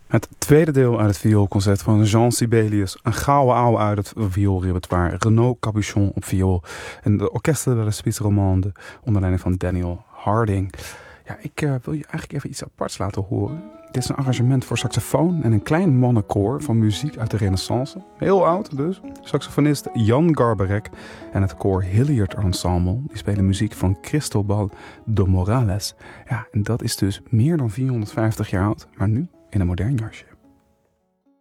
Het tweede deel uit het vioolconcert van Jean Sibelius. Een gouden ouwe uit het vioolrepertoire. Renaud Capuçon op viool. En de Orchestre de la Suisse Romande onder leiding van Daniel Harding. Ja, ik wil je eigenlijk even iets aparts laten horen. Dit is een arrangement voor saxofoon en een klein mannenkoor van muziek uit de Renaissance. Heel oud dus. Saxofonist Jan Garbarek en het koor Hilliard Ensemble. Die spelen muziek van Cristobal de Morales. Ja, en dat is dus meer dan 450 jaar oud, maar nu in een modern jasje.